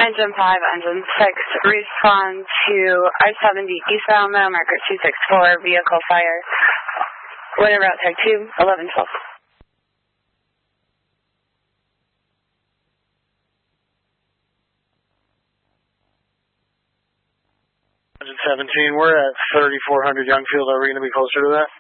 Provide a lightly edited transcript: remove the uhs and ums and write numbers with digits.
Engine 5, Engine 6, respond to I-70 eastbound, mile marker 264, vehicle fire. Winter route tag 2, 1112. Engine 17, we're at 3400 Youngfield. Are we going to be closer to that?